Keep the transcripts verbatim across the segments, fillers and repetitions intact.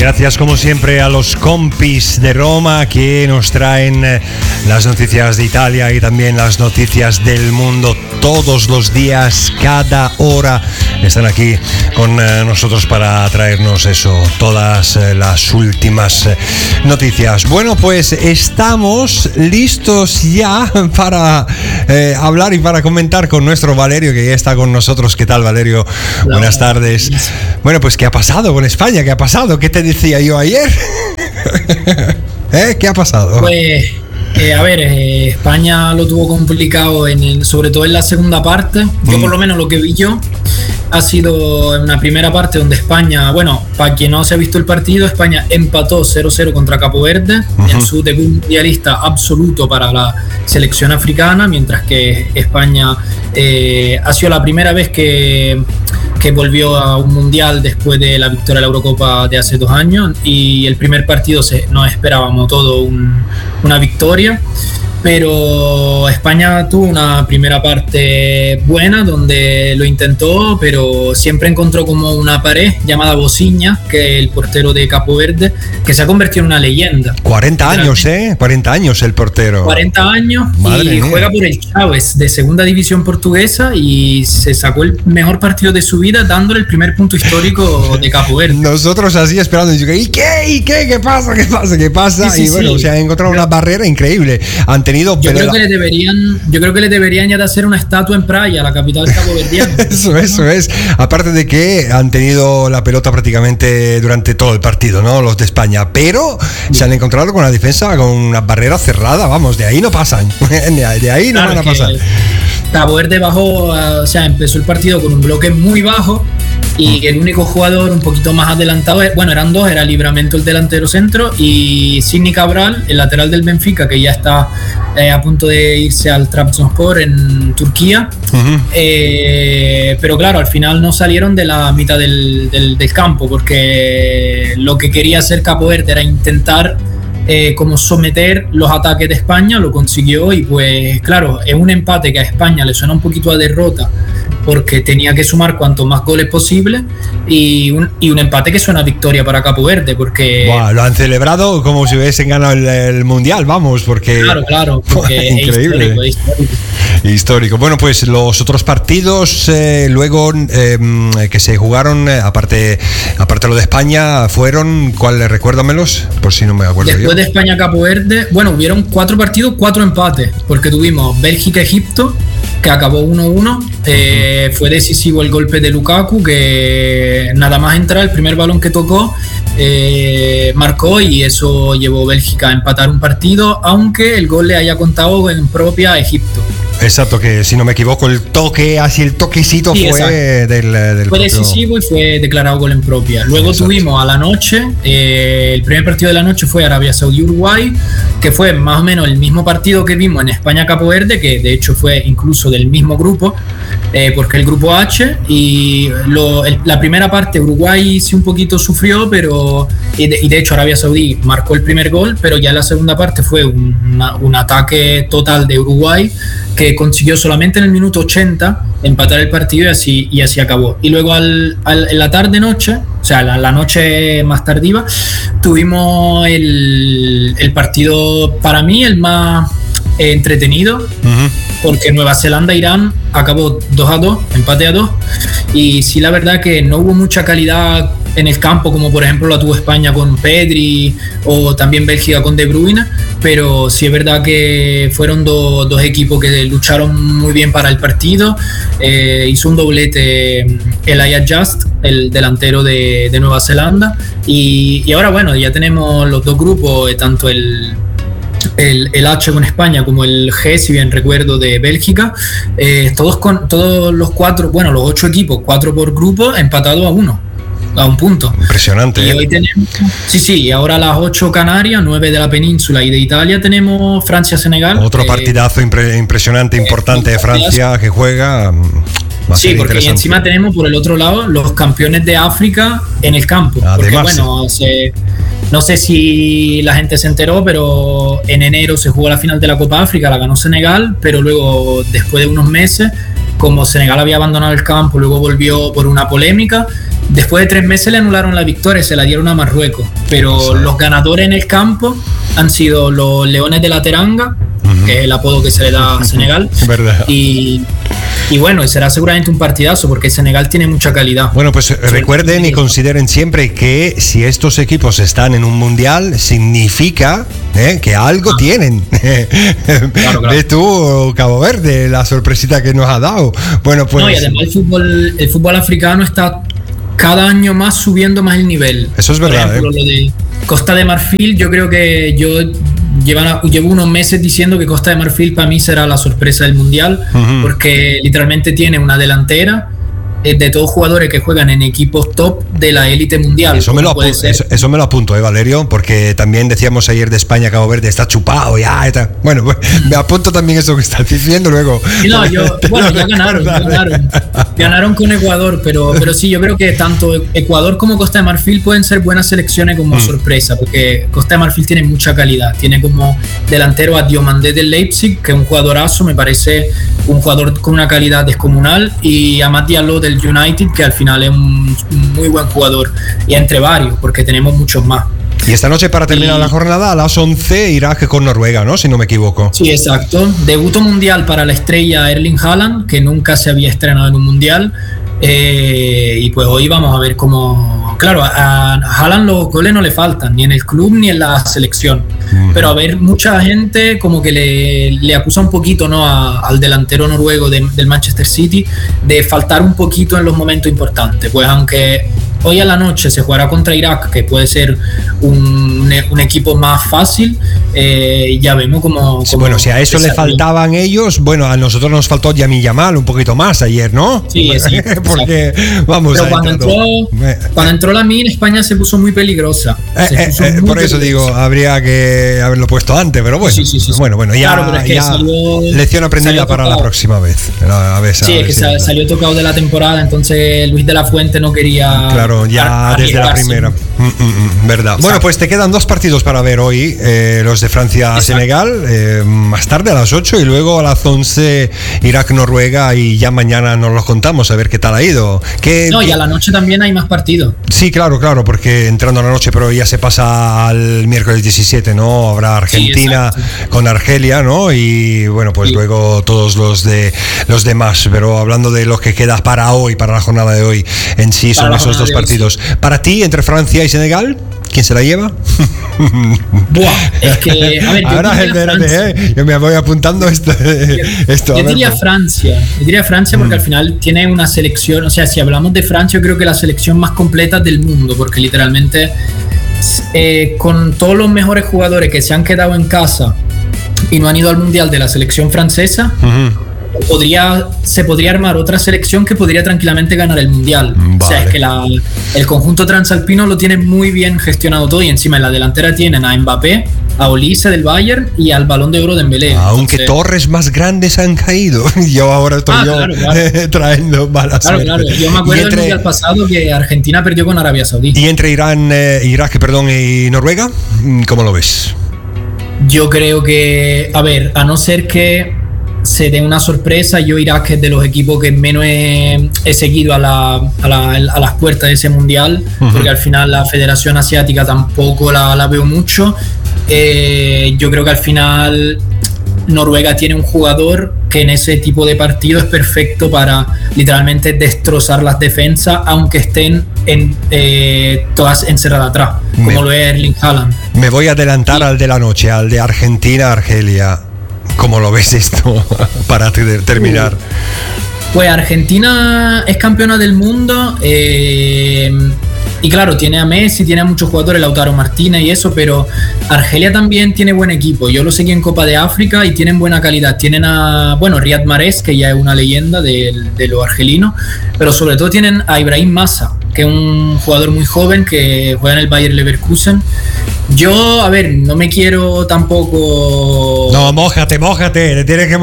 Gracias como siempre a los compis de Roma que nos traen las noticias de Italia y también las noticias del mundo todos los días, cada hora. Están aquí con nosotros para traernos eso, todas las últimas noticias. Bueno, pues estamos listos ya para eh, hablar y para comentar con nuestro Valerio, que ya está con nosotros. ¿Qué tal, Valerio? Hola. Buenas tardes. Bueno, pues ¿qué ha pasado con España? ¿Qué ha pasado? ¿Qué te decía yo ayer? ¿Eh? ¿Qué ha pasado? Pues, eh, a ver, eh, España lo tuvo complicado, en el, sobre todo en la segunda parte. Yo, mm. por lo menos, lo que vi yo ha sido en una primera parte donde España, bueno, para quien no se ha visto el partido, España empató cero cero contra Cabo Verde, uh-huh. en su debut mundialista absoluto para la selección africana, mientras que España eh, ha sido la primera vez que, que volvió a un mundial después de la victoria de la Eurocopa de hace dos años, y el primer partido se, nos esperábamos todo un, una victoria. Pero España tuvo una primera parte buena donde lo intentó, pero siempre encontró como una pared llamada Bociña, que es el portero de Cabo Verde, que se ha convertido en una leyenda. cuarenta años, ¿eh? cuarenta años el portero. cuarenta años. Madre y mía. Juega por el Chaves de segunda división portuguesa y se sacó el mejor partido de su vida dándole el primer punto histórico de Cabo Verde. Nosotros así esperando, ¿y qué? ¿Y qué? ¿Qué pasa? ¿Qué pasa? ¿Qué pasa? Sí, sí, y bueno, sí. se ha encontrado una barrera increíble. Han tenido Yo creo, que le deberían, yo creo que le deberían ya de hacer una estatua en Praia, la capital caboverdiana. Eso, eso es. Aparte de que han tenido la pelota prácticamente durante todo el partido, ¿no? Los de España. Pero sí. se han encontrado con la defensa, con una barrera cerrada. Vamos, de ahí no pasan. De ahí no claro, van a pasar. Cabo Verde bajó, o sea, empezó el partido con un bloque muy bajo. Y el único jugador un poquito más adelantado, bueno, eran dos, era Livramento, el delantero centro, y Sidney Cabral, el lateral del Benfica, que ya está eh, a punto de irse al Trabzonspor en Turquía. Uh-huh. Eh, pero claro, al final no salieron de la mitad del, del, del campo, porque lo que quería hacer Cabo Verde era intentar Eh, como someter los ataques de España. Lo consiguió y pues claro, es un empate que a España le suena un poquito a derrota porque tenía que sumar cuanto más goles posible, y un, y un empate que suena a victoria para Cabo Verde porque wow, lo han celebrado como si hubiesen ganado el, el mundial, vamos, porque claro, claro, porque es increíble, histórico, es histórico. Histórico. Bueno, pues los otros partidos eh, luego eh, que se jugaron, eh, aparte aparte lo de España, fueron, ¿cuáles? Recuérdamelos, por si no me acuerdo. Después yo. de España Cabo Verde, bueno, hubieron cuatro partidos, cuatro empates, porque tuvimos Bélgica-Egipto, que acabó uno uno. Eh, uh-huh. Fue decisivo el golpe de Lukaku, que nada más entrar, el primer balón que tocó eh, marcó, y eso llevó a Bélgica a empatar un partido, aunque el gol le haya contado en propia Egipto. Exacto, que si no me equivoco, el toque, así el toquecito sí, fue del, del Fue propio... decisivo y fue declarado gol en propia. Luego exacto. tuvimos a la noche, eh, el primer partido de la noche fue Arabia Saudí-Uruguay, que fue más o menos el mismo partido que vimos en España-Capo Verde, que de hecho fue incluso del mismo grupo, eh, porque el grupo H, y lo, el, la primera parte Uruguay sí un poquito sufrió, pero y de, y de hecho Arabia Saudí marcó el primer gol, pero ya la segunda parte fue un, una, un ataque total de Uruguay, que consiguió solamente en el minuto ochenta empatar el partido, y así, y así acabó. Y luego al, al, en la tarde-noche, o sea, la, la noche más tardiva, tuvimos el, el partido, para mí, el más eh, entretenido, uh-huh. porque Nueva Zelanda-Irán acabó dos a dos, empate a dos, y sí, la verdad que no hubo mucha calidad en el campo, como por ejemplo la tuvo España con Pedri, o también Bélgica con De Bruyne, pero sí es verdad que fueron do, dos equipos que lucharon muy bien para el partido. Eh, hizo un doblete Elijah Just, el delantero de, de Nueva Zelanda, y, y ahora bueno, ya tenemos los dos grupos, tanto el El, el H con España como el G, si bien recuerdo, de Bélgica, eh, todos con todos los cuatro, bueno, los ocho equipos, cuatro por grupo, empatados a uno, a un punto. Impresionante. Y hoy tenemos, sí, sí, y ahora a las ocho Canarias, nueve de la península y de Italia tenemos Francia-Senegal. Otro partidazo eh, impre, impresionante, eh, importante de Francia que juega. Sí, porque encima tenemos por el otro lado los campeones de África en el campo. Además, porque bueno, se, no sé si la gente se enteró, pero en enero se jugó la final de la Copa África, la ganó Senegal, pero luego, después de unos meses, como Senegal había abandonado el campo, luego volvió por una polémica, después de tres meses le anularon la victoria y se la dieron a Marruecos. Pero sí, los ganadores en el campo han sido los Leones de la Teranga, uh-huh, que es el apodo que se le da a Senegal. ¿Verdad? Y, y bueno, será seguramente un partidazo porque Senegal tiene mucha calidad. Bueno, pues Sobre recuerden y consideren siempre que si estos equipos están en un mundial, significa ¿eh? que algo ah. tienen. Claro, claro. ¿Ves tú, Cabo Verde, la sorpresita que nos ha dado? Bueno, pues. No, y además el fútbol, el fútbol africano está cada año más subiendo más el nivel. Eso es verdad. Por ejemplo, ¿eh? lo de Costa de Marfil, yo creo que yo llevan, llevo unos meses diciendo que Costa de Marfil para mí será la sorpresa del mundial, uh-huh, porque literalmente tiene una delantera de todos jugadores que juegan en equipos top de la élite mundial. Eso me, lo apu- eso, eso me lo apunto, ¿eh, Valerio? Porque también decíamos ayer de España, Cabo Verde está chupado ya. Está. Bueno, me apunto también eso que estás diciendo luego. Sí, no, yo, bueno, ya ganaron, ya ganaron. Ganaron con Ecuador, pero, pero sí, yo creo que tanto Ecuador como Costa de Marfil pueden ser buenas selecciones como mm. sorpresa, porque Costa de Marfil tiene mucha calidad. Tiene como delantero a Diomandé del Leipzig, que es un jugadorazo, me parece un jugador con una calidad descomunal, y a Amad Diallo del United, que al final es un, un muy buen jugador, y entre varios, porque tenemos muchos más. Y esta noche, para terminar y, la jornada, a las once, Irak con Noruega, ¿no? Si no me equivoco. Sí, exacto. Debuto mundial para la estrella Erling Haaland, que nunca se había estrenado en un mundial. Eh, y pues hoy vamos a ver cómo. Claro, a, a Haaland los goles no le faltan, ni en el club ni en la selección. Uh-huh. Pero a ver, mucha gente como que le, le acusa un poquito, ¿no? A, al delantero noruego de, del Manchester City de faltar un poquito en los momentos importantes. Pues aunque hoy a la noche se jugará contra Irak, que puede ser un, un equipo más fácil, eh, ya vemos como... Sí, bueno, si a eso le faltaban ellos, bueno, a nosotros nos faltó Yamil Yamal un poquito más ayer, ¿no? Sí, sí. Porque, vamos, pero cuando entró, cuando entró Lamine, España se puso muy peligrosa. Eh, se puso eh, muy por eso peligrosa. Digo, habría que haberlo puesto antes, pero bueno, sí, sí, sí, sí. bueno, bueno, ya, claro, pero es que ya salió, lección aprendida para la próxima vez. A ver, sí, es que sal, salió tocado de la temporada, entonces Luis de la Fuente no quería. Claro, ya desde la primera. Mm, mm, mm, verdad. Exacto. Bueno, pues te quedan dos partidos para ver hoy, eh, los de Francia-Senegal, eh, más tarde a las ocho, y luego a las once Irak-Noruega, y ya mañana nos los contamos a ver qué tal ha ido. ¿Qué, no, qué... y a la noche también hay más partidos. Sí, claro, claro, porque entrando a la noche, pero ya se pasa al miércoles diecisiete, ¿no? Habrá Argentina sí, con Argelia, ¿no? Y bueno, pues sí, luego todos los de los demás. Pero hablando de lo que queda para hoy, para la jornada de hoy, en sí son esos dos partidos. Sí. Para ti, entre Francia y Senegal, ¿quién se la lleva? Buah, es que, a ver, yo ahora espérate, eh, yo me voy apuntando esto. esto yo diría Francia, yo diría Francia porque mm. al final tiene una selección, o sea, si hablamos de Francia, yo creo que la selección más completa del mundo, porque literalmente eh, con todos los mejores jugadores que se han quedado en casa y no han ido al mundial de la selección francesa, uh-huh. Podría, se podría armar otra selección que podría tranquilamente ganar el mundial. Vale. O sea, es que la, el conjunto transalpino lo tiene muy bien gestionado todo, y encima en la delantera tienen a Mbappé, a Olise del Bayern y al Balón de Oro de Dembélé. Aunque Entonces, torres más grandes han caído. Yo ahora estoy ah, yo claro, claro. trayendo malas claro, claro. Yo me acuerdo entre, del mundial pasado que Argentina perdió con Arabia Saudí. Y entre Irán, eh, Irak, perdón, y Noruega, ¿cómo lo ves? Yo creo que, a ver, a no ser que se dé una sorpresa, yo Irak es de los equipos que menos he, he seguido a, la, a, la, a las puertas de ese mundial, uh-huh. porque al final la Federación Asiática tampoco la, la veo mucho. Eh, yo creo que al final Noruega tiene un jugador que en ese tipo de partido es perfecto para literalmente destrozar las defensas, aunque estén en, eh, todas encerradas atrás, como me, lo es Erling Haaland. Me voy a adelantar sí. al de la noche, al de Argentina-Argelia. ¿Cómo lo ves esto para terminar? Pues Argentina es campeona del mundo, eh, y claro, tiene a Messi, tiene a muchos jugadores, Lautaro Martínez y eso, pero Argelia también tiene buen equipo. Yo lo seguí en Copa de África y tienen buena calidad. Tienen a, bueno, Riyad Mahrez, que ya es una leyenda de, de los argelinos, pero sobre todo tienen a Ibrahim Massa, que es un jugador muy joven que juega en el Bayer Leverkusen. Yo, a ver, no me quiero tampoco... No, mójate, mójate, te tienes que mojar.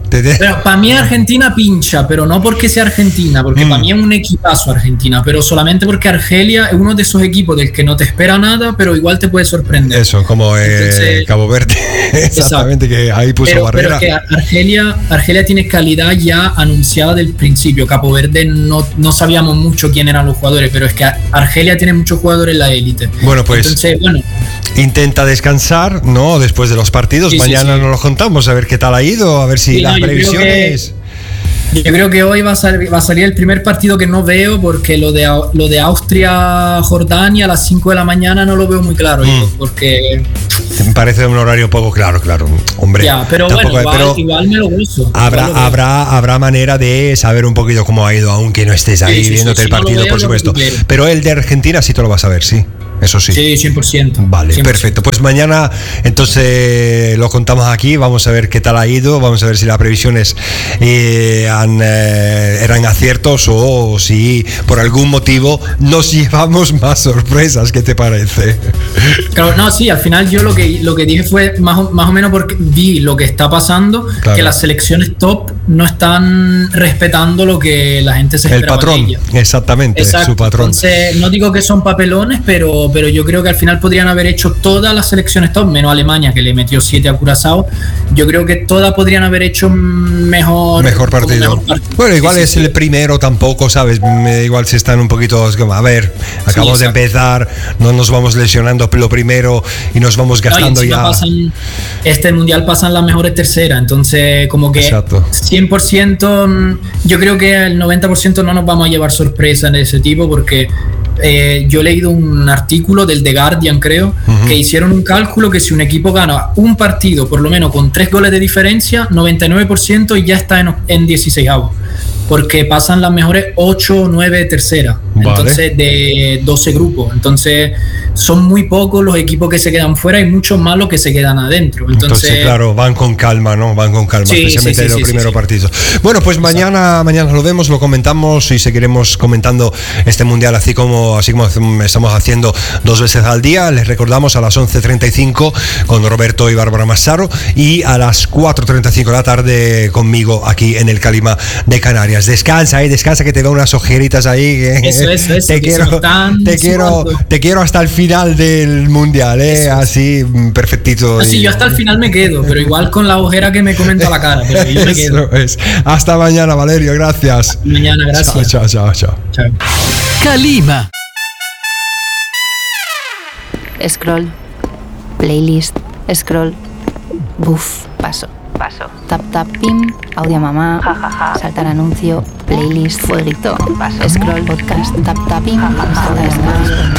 Te, te... Pero para mí Argentina pincha, pero no porque sea Argentina, porque mm. para mí es un equipazo Argentina, pero solamente porque Argelia es uno de esos equipos del que no te espera nada, pero igual te puede sorprender. Eso, como Entonces, eh, Cabo Verde, exactamente, exacto. Que ahí puso pero, barrera. Pero que Argelia, Argelia tiene calidad ya anunciada del principio. Cabo Verde no, no sabíamos mucho quién eran los jugadores, pero es que Argelia tiene muchos jugadores en la élite. Bueno, pues Entonces, bueno, intenta descansar, ¿no? Después de los partidos, sí, mañana sí, sí. nos lo contamos, a ver qué tal ha ido, a ver si sí, las no, previsiones... Yo creo que hoy va a, salir, va a salir el primer partido que no veo, porque lo de, lo de Austria-Jordania a las cinco de la mañana no lo veo muy claro, mm. yo, porque... Me parece un horario poco claro, claro, hombre. Ya, pero bueno, igual, pero igual me lo gozo. Habrá, lo habrá, habrá manera de saber un poquito cómo ha ido, aunque no estés ahí sí, sí, viéndote sí, el partido, no veo, por supuesto. Pero el de Argentina sí te lo vas a ver, sí. Eso sí. Sí, cien por ciento. Vale, cien por ciento. Perfecto. Pues mañana entonces lo contamos aquí, vamos a ver qué tal ha ido, vamos a ver si las previsiones eh, han, eh, eran aciertos o si por algún motivo nos llevamos más sorpresas. ¿Qué te parece? Claro, no, sí, al final yo lo que, lo que dije fue más o, más o menos porque vi lo que está pasando, claro. que las selecciones top no están respetando lo que la gente se esperaba. El patrón, de ella. Exactamente, Exacto. su patrón. Entonces, no digo que son papelones, pero pero yo creo que al final podrían haber hecho todas las selecciones top, menos Alemania, que le metió siete a Curazao. Yo creo que todas podrían haber hecho mejor, mejor, partido. mejor partido. Bueno, igual sí, es sí, el sí. primero tampoco, ¿sabes? Igual si están un poquito, a ver, acabamos sí, de empezar, no nos vamos lesionando lo primero y nos vamos gastando no, ya. Pasan, este mundial pasan las mejores terceras, entonces como que exacto. cien por ciento, yo creo que el noventa por ciento no nos vamos a llevar sorpresa en ese tipo, porque Eh, yo he leído un artículo del The Guardian, creo, uh-huh. que hicieron un cálculo que si un equipo gana un partido por lo menos con tres goles de diferencia, noventa y nueve por ciento y ya está en, en dieciseisavos, porque pasan las mejores ocho o nueve terceras, vale. entonces de doce grupos, entonces son muy pocos los equipos que se quedan fuera y muchos más los que se quedan adentro. Entonces, entonces claro, van con calma, ¿no? Van con calma, sí, especialmente sí, sí, los sí, primeros sí, partidos. Bueno, pues mañana, mañana lo vemos, lo comentamos y seguiremos comentando este mundial así como, así como estamos haciendo dos veces al día. Les recordamos a las once treinta y cinco con Roberto y Bárbara Massaro y a las cuatro treinta y cinco de la tarde conmigo aquí en el Calima de Canarias. Descansa, eh, descansa que te veo unas ojeritas ahí. Que, eso, eso, eso. Te quiero, te quiero, te quiero hasta el final del mundial, eh, eso, así perfectito. Así y... yo hasta el final me quedo, pero igual con la ojera que me comenta la cara. Pero yo me quedo. Es. Hasta mañana, Valerio, gracias. Hasta mañana, gracias. Chao, chao, chao, chao. Calima. Scroll, playlist, scroll, buf, paso. Paso. Tap tap pim, audio mamá, ja, ja, ja. Saltar anuncio, playlist, fueguito, paso. Scroll, podcast, tap tap pim, ja, ja, ja.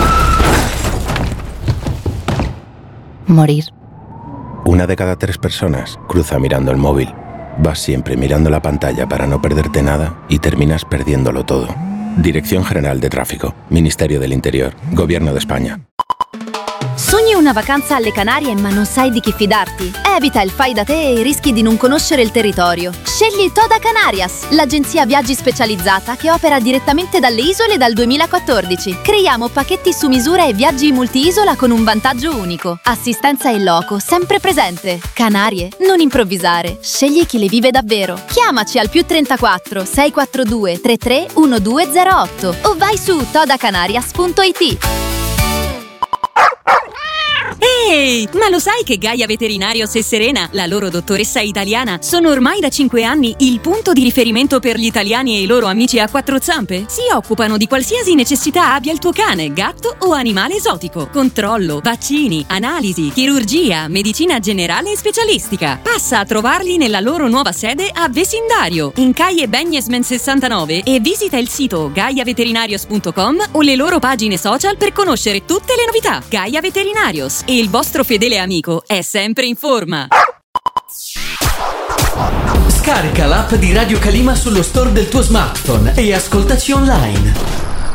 Morir. Una de cada tres personas cruza mirando el móvil. Vas siempre mirando la pantalla para no perderte nada y terminas perdiéndolo todo. Dirección General de Tráfico, Ministerio del Interior, Gobierno de España. Sogni una vacanza alle Canarie ma non sai di chi fidarti? Evita il fai da te e rischi di non conoscere il territorio. Scegli Toda Canarias, l'agenzia viaggi specializzata che opera direttamente dalle isole dal duemilaquattordici. Creiamo pacchetti su misura e viaggi multi-isola con un vantaggio unico. Assistenza in loco, sempre presente. Canarie, non improvvisare. Scegli chi le vive davvero. Chiamaci al più trentaquattro sei quattro due tre tre uno due zero otto o vai su toda canarias punto it. Ehi, ma lo sai che Gaia Veterinarios e Serena, la loro dottoressa italiana, sono ormai da cinque anni il punto di riferimento per gli italiani e i loro amici a quattro zampe? Si occupano di qualsiasi necessità abbia il tuo cane, gatto o animale esotico. Controllo, vaccini, analisi, chirurgia, medicina generale e specialistica. Passa a trovarli nella loro nuova sede a Vecindario, in Calle Beñesmen sessantanove e visita il sito gaia veterinarios punto com o le loro pagine social per conoscere tutte le novità. Gaia Veterinarios, e il vostro fedele amico è sempre in forma. Scarica l'app di Radio Calima sullo store del tuo smartphone e ascoltaci online.